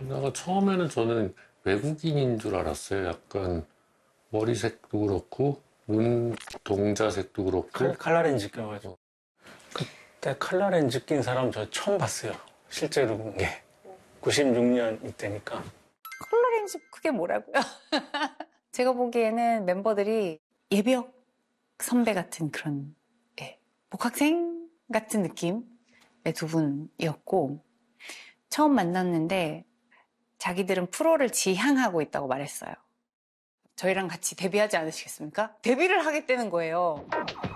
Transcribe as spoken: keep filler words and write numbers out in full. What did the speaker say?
나가 처음에는 저는 외국인인 줄 알았어요. 약간 머리색도 그렇고 눈 동자색도 그렇고. 칼, 칼라렌즈 껴가지고. 그때 칼라렌즈 낀 사람 저 처음 봤어요. 실제로 본 게. 구십육 년 이때니까. 컬러렌즈 그게 뭐라고요? 제가 보기에는 멤버들이 예비역 선배 같은 그런 예, 복학생 같은 느낌의 두 분이었고 처음 만났는데 자기들은 프로를 지향하고 있다고 말했어요. 저희랑 같이 데뷔하지 않으시겠습니까? 데뷔를 하겠다는 거예요.